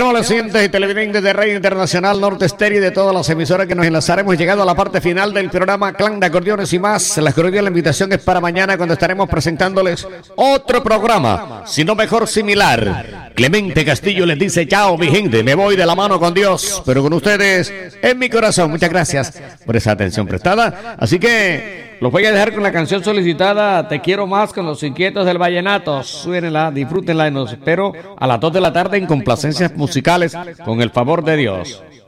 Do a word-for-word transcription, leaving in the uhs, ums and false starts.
Estimables oyentes y televidentes de Radio Internacional Norte Estéreo y de todas las emisoras que nos enlazaremos, hemos llegado a la parte final del programa Clan de Acordeones y más. La cordial invitación es para mañana, cuando estaremos presentándoles otro programa, si no mejor similar. Clemente Castillo les dice chao, mi gente, me voy de la mano con Dios, pero con ustedes en mi corazón. Muchas gracias por esa atención prestada. Así que los voy a dejar con la canción solicitada Te quiero más, con los inquietos del vallenato. Suénenla, disfrútenla y nos espero a las dos de la tarde en complacencias musicales, con el favor de Dios.